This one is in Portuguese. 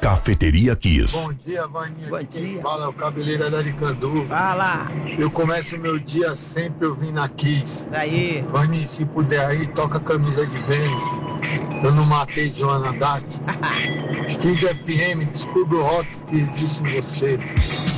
Cafeteria Kiss. Bom dia, Vaninha. Bom Quem dia. fala é o Cabeleira da Aricandu. Fala. Eu começo meu dia sempre ouvindo a Kiss. Aí. Vaninha, se puder aí, toca a Camisa de Vênus. Eu não matei Joana Dark. Kiss FM, descubra o rock que existe em você.